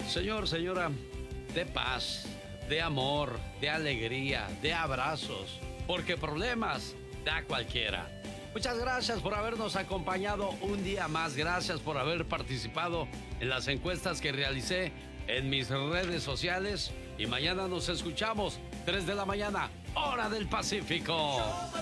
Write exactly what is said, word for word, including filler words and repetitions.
Señor, señora, de paz, de amor, de alegría, de abrazos, porque problemas da cualquiera. Muchas gracias por habernos acompañado un día más. Gracias por haber participado en las encuestas que realicé en mis redes sociales. Y mañana nos escuchamos, tres de la mañana, hora del Pacífico.